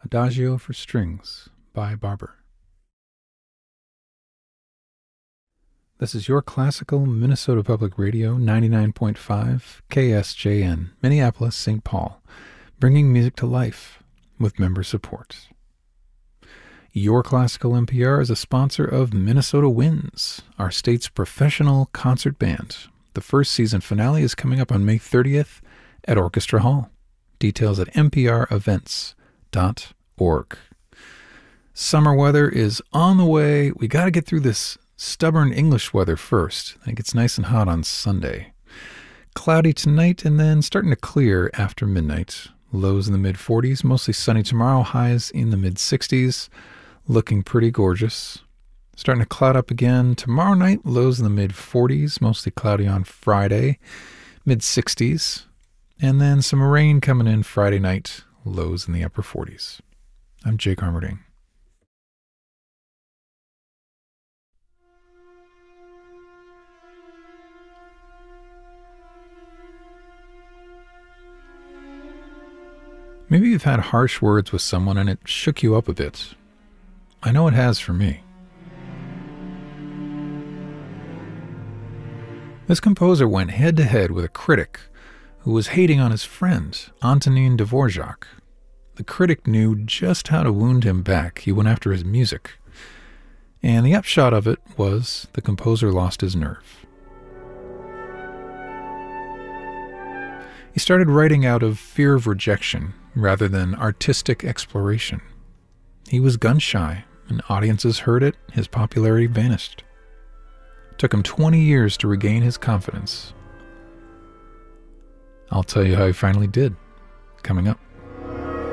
Adagio for Strings by Barber. This is your classical Minnesota Public Radio 99.5 KSJN, Minneapolis, St. Paul, bringing music to life with member support. Your Classical NPR is a sponsor of Minnesota Winds, our state's professional concert band. The first season finale is coming up on May 30th at Orchestra Hall. Details at mprevents.org. Summer weather is on the way. We got to get through this stubborn English weather first. I think it's nice and hot on Sunday. Cloudy tonight and then starting to clear after midnight. Lows in the mid-40s, mostly sunny tomorrow, highs in the mid-60s. Looking pretty gorgeous. Starting to cloud up again tomorrow night, lows in the mid-40s, mostly cloudy on Friday, mid-60s. And then some rain coming in Friday night, lows in the upper 40s. I'm Jake Armerding. Maybe you've had harsh words with someone and it shook you up a bit. I know it has for me. This composer went head-to-head with a critic who was hating on his friend, Antonin Dvorak. The critic knew just how to wound him back. He went after his music. And the upshot of it was the composer lost his nerve. He started writing out of fear of rejection rather than artistic exploration. He was gun-shy, and audiences heard it, his popularity vanished. It took him 20 years to regain his confidence. I'll tell you how he finally did, coming up.